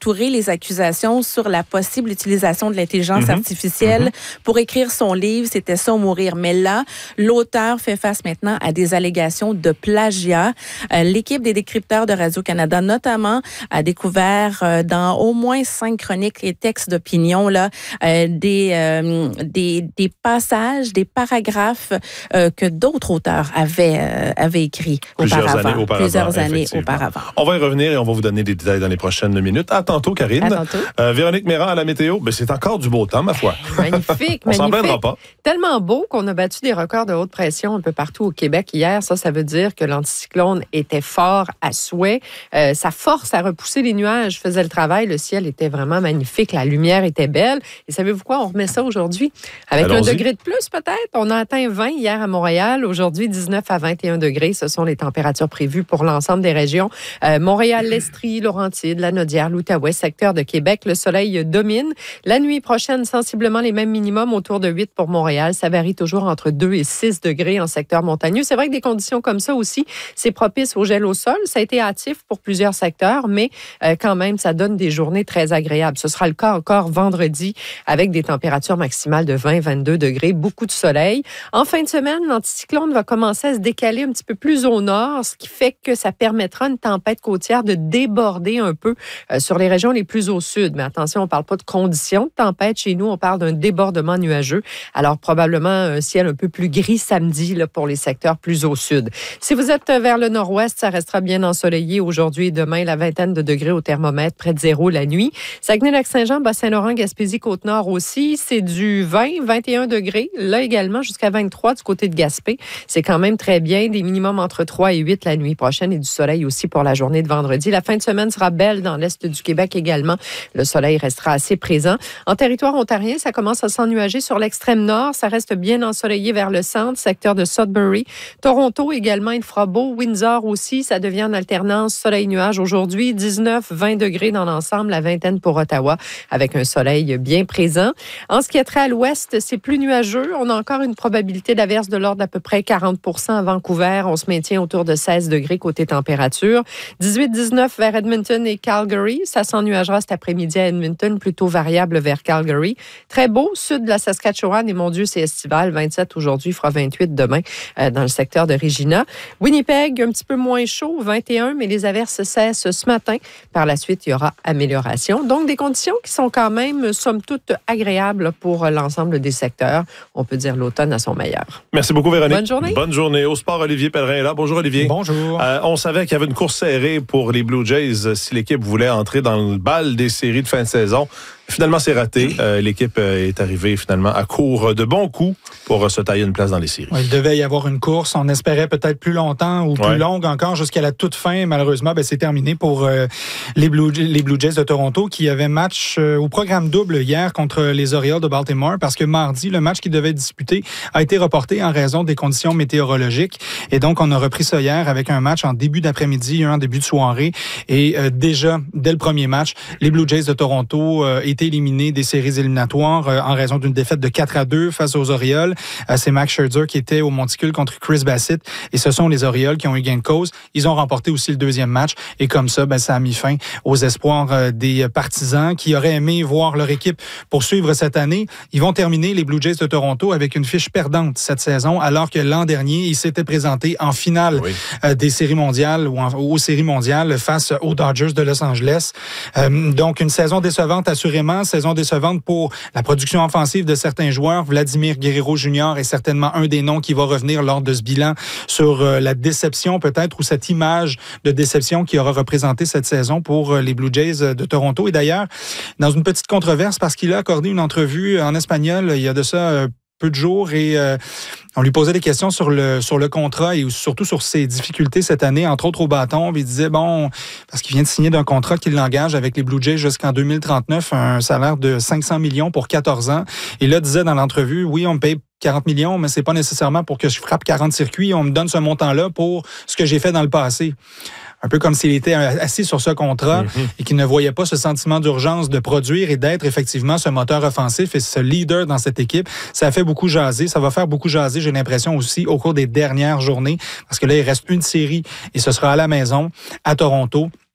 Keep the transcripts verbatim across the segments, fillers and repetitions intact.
détourer les accusations sur la possible utilisation de l'intelligence mm-hmm. artificielle mm-hmm. pour écrire son livre. C'était ça ou mourir. Mais là, l'auteur fait face maintenant à des allégations de plagiat. Euh, l'équipe des décrypteurs de Radio-Canada, notamment, a découvert euh, dans au moins cinq chroniques et textes d'opinion là, euh, des, euh, des, des passages, des paragraphes euh, que d'autres auteurs avaient, euh, avaient écrits Plusieurs auparavant. années auparavant. Plusieurs années auparavant. On va y revenir et on va vous donner des détails dans les prochaines minutes. À tantôt, Karine. À tantôt. Euh, Véronique Méran à la météo. Ben, c'est encore du beau temps, ma foi. Magnifique, on magnifique. s'en plaindra pas. Tellement beau qu'on a battu des records de haute pression un peu partout au Québec hier. Ça, ça veut dire que l'anticyclone était fort à souhait. Euh, sa force à repousser les nuages faisait le travail. Le ciel était vraiment magnifique. La lumière était belle. Et savez-vous quoi? On remet ça aujourd'hui. Avec Allons-y. un degré de plus, peut-être. On a atteint vingt hier à Montréal. Aujourd'hui, dix-neuf à vingt et un degrés. Ce sont les températures prévues pour l'ensemble des régions. Euh, Montréal, l'Estrie, Laurentides, la Naudière, l'Outaouais, secteur de Québec. Le soleil domine. La nuit prochaine, sensiblement les mêmes minimums, autour de huit pour Montréal. Ça varie toujours entre deux et six degrés en secteur montagneux. C'est vrai que des conditions comme ça aussi, c'est propice au gel au sol. Ça a été hâtif pour plusieurs secteurs, mais euh, quand même, ça donne des journées très agréables. Ce sera le cas encore vendredi avec des températures maximales de vingt à vingt-deux degrés, beaucoup de soleil. En fin de semaine, l'anticyclone va commencer à se décaler un petit peu plus au nord, ce qui fait que ça permettra à une tempête côtière de déborder un peu euh, sur les régions les plus au sud. Mais attention, on ne parle pas de conditions de tempête. Chez nous, on parle d'un débordement nuageux. Alors, probablement un ciel un peu plus gris samedi là, pour les secteurs plus au sud. Si vous êtes vers le nord-ouest, ça restera bien ensoleillé aujourd'hui et demain, la vingtaine de degrés au thermomètre, près de zéro la nuit. Saguenay-Lac-Saint-Jean, Bas-Saint-Laurent, Gaspésie, Côte-Nord aussi, c'est du vingt, vingt et un degrés. Là également, jusqu'à vingt-trois du côté de Gaspé. C'est quand même très bien. Des minimums entre trois et huit la nuit prochaine et du soleil aussi pour la journée de vendredi. La fin de semaine sera belle dans l'est du Québec également. Le soleil restera assez présent. En territoire ontarien, ça commence à s'ennuager sur l'extrême nord. Ça reste bien ensoleillé vers le centre, secteur de Sudbury. Toronto également, il fera beau. Windsor aussi, ça devient en alternance soleil-nuage aujourd'hui. dix-neuf, vingt degrés dans l'ensemble, la vingtaine pour Ottawa, avec un soleil bien présent. En ce qui est trait à l'ouest, c'est plus nuageux. On a encore une probabilité d'averse de l'ordre d'à peu près quarante pour cent à Vancouver. On se maintient autour de seize degrés côté température. dix-huit, dix-neuf vers Edmonton et Calgary. Ça s'ennuagera cet après-midi à Edmonton, plutôt variable vers Calgary. Très beau, sud de la Saskatchewan, et mon Dieu, c'est estival. vingt-sept aujourd'hui, il fera vingt-huit demain euh, dans le secteur de Regina. Winnipeg, un petit peu moins chaud, vingt et un, mais les averses cessent ce matin. Par la suite, il y aura amélioration. Donc, des conditions qui sont quand même, somme toute, agréables pour l'ensemble des secteurs. On peut dire l'automne à son meilleur. Merci beaucoup, Véronique. Bonne journée. Bonne journée. Au sport, Olivier Pellerin est là. Bonjour, Olivier. Bonjour. Euh, on savait qu'il y avait une course serrée pour les Blue Jays si l'équipe voulait entrer dans le bal des séries de fin de saison. Finalement, c'est raté. Euh, l'équipe est arrivée finalement à court de bons coups pour se tailler une place dans les séries. Ouais, il devait y avoir une course. On espérait peut-être plus longtemps ou plus ouais. longue encore jusqu'à la toute fin. Malheureusement, ben, c'est terminé pour euh, les, Blue, les Blue Jays de Toronto qui avaient match euh, au programme double hier contre les Orioles de Baltimore parce que mardi, le match qui devait être disputé a été reporté en raison des conditions météorologiques. Et donc, on a repris ça hier avec un match en début d'après-midi, un en début de soirée. Et euh, déjà, dès le premier match, les Blue Jays de Toronto euh, étaient éliminés des séries éliminatoires euh, en raison d'une défaite de quatre à deux face aux Orioles. Euh, c'est Max Scherzer qui était au monticule contre Chris Bassitt. Et ce sont les Orioles qui ont eu gain de cause. Ils ont remporté aussi le deuxième match. Et comme ça, ben, ça a mis fin aux espoirs euh, des partisans qui auraient aimé voir leur équipe poursuivre cette année. Ils vont terminer, les Blue Jays de Toronto, avec une fiche perdante cette saison, alors que l'an dernier, ils s'étaient présentés en finale oui. euh, des séries mondiales ou en, aux séries mondiales face aux Dodgers de Los Angeles. Euh, donc, une saison décevante assurément, saison décevante pour la production offensive de certains joueurs. Vladimir Guerrero junior est certainement un des noms qui va revenir lors de ce bilan sur euh, la déception peut-être ou cette image de déception qui aura représenté cette saison pour euh, les Blue Jays de Toronto. Et d'ailleurs, dans une petite controverse parce qu'il a accordé une entrevue en espagnol il y a de ça euh, peu de jours et euh, on lui posait des questions sur le sur le contrat et surtout sur ses difficultés cette année, entre autres au bâton. Il disait, bon, parce qu'il vient de signer d'un contrat qui l'engage avec les Blue Jays jusqu'en deux mille trente-neuf, un salaire de cinq cents millions pour quatorze ans. Et là, disait dans l'entrevue, oui, on me paye quarante millions, mais c'est pas nécessairement pour que je frappe quarante circuits. On me donne ce montant-là pour ce que j'ai fait dans le passé. Un peu comme s'il était assis sur ce contrat mm-hmm. et qu'il ne voyait pas ce sentiment d'urgence de produire et d'être effectivement ce moteur offensif et ce leader dans cette équipe. Ça a fait beaucoup jaser. Ça va faire beaucoup jaser, j'ai l'impression aussi, au cours des dernières journées. Parce que là, il reste une série et ce sera à la maison, à Toronto.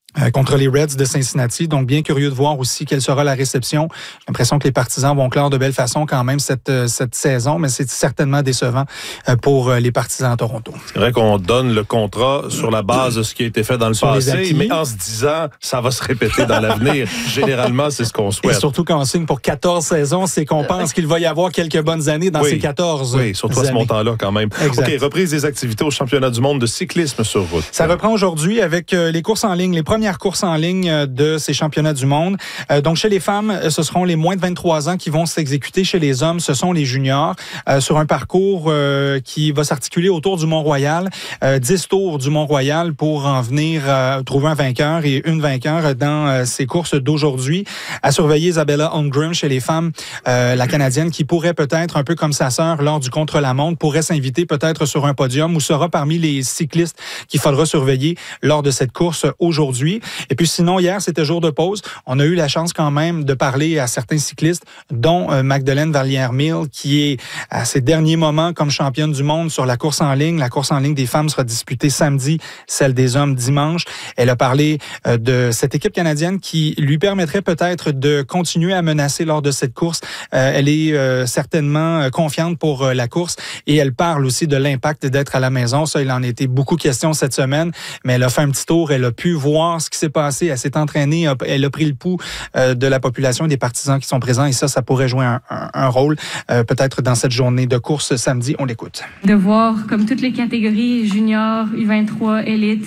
Euh, contre les Reds de Cincinnati. Donc, bien curieux de voir aussi quelle sera la réception. J'ai l'impression que les partisans vont clore de belle façon quand même cette, euh, cette saison, mais c'est certainement décevant euh, pour euh, les partisans à Toronto. C'est vrai qu'on donne le contrat sur la base de ce qui a été fait dans le sur passé, mais en se disant, ça va se répéter dans l'avenir. Généralement, c'est ce qu'on souhaite. Et surtout quand on signe pour quatorze saisons, c'est qu'on pense qu'il va y avoir quelques bonnes années dans oui. ces quatorze Oui, surtout années. à ce montant-là quand même. Exact. OK, reprise des activités au championnat du monde de cyclisme sur route. Ça reprend aujourd'hui avec euh, les courses en ligne, les premières courses en ligne de ces championnats du monde. Euh, donc, chez les femmes, ce seront les moins de vingt-trois ans qui vont s'exécuter. Chez les hommes, ce sont les juniors euh, sur un parcours euh, qui va s'articuler autour du Mont-Royal. Euh, dix tours du Mont-Royal pour en venir euh, trouver un vainqueur et une vainqueur dans euh, ces courses d'aujourd'hui. À surveiller Isabella Holmgren chez les femmes, euh, la Canadienne qui pourrait peut-être, un peu comme sa sœur lors du contre-la-montre, pourrait s'inviter peut-être sur un podium ou sera parmi les cyclistes qu'il faudra surveiller lors de cette course aujourd'hui. Et puis sinon, hier, c'était jour de pause. On a eu la chance quand même de parler à certains cyclistes, dont euh, Magdalene Vallière-Mill, qui est à ses derniers moments comme championne du monde sur la course en ligne. La course en ligne des femmes sera disputée samedi, celle des hommes dimanche. Elle a parlé euh, de cette équipe canadienne qui lui permettrait peut-être de continuer à menacer lors de cette course. Euh, elle est euh, certainement confiante pour euh, la course et elle parle aussi de l'impact d'être à la maison. Ça, il en a été beaucoup question cette semaine, mais elle a fait un petit tour. Elle a pu voir ce qui s'est passé. Elle s'est entraînée. Elle a pris le pouls euh, de la population et des partisans qui sont présents. Et ça, ça pourrait jouer un, un, un rôle euh, peut-être dans cette journée de course samedi. On l'écoute. De voir comme toutes les catégories, junior, U vingt-trois, élite,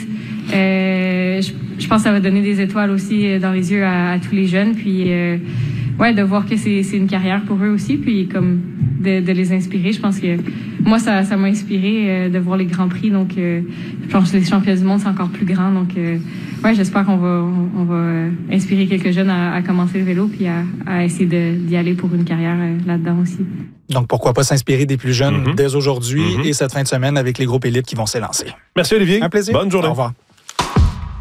euh, je, je pense que ça va donner des étoiles aussi dans les yeux à, à tous les jeunes. Puis, euh, ouais, de voir que c'est, c'est une carrière pour eux aussi. Puis, comme de, de les inspirer. Je pense que moi, ça, ça m'a inspiré euh, de voir les grands prix. Donc, euh, je pense que les championnats du monde, c'est encore plus grand. Donc, euh, ouais, j'espère qu'on va, on, on va euh, inspirer quelques jeunes à, à commencer le vélo puis à, à essayer de, d'y aller pour une carrière euh, là-dedans aussi. Donc, pourquoi pas s'inspirer des plus jeunes mm-hmm. dès aujourd'hui mm-hmm. et cette fin de semaine avec les groupes élites qui vont s'élancer. Merci, Olivier. Un plaisir. Bonne journée. Au revoir.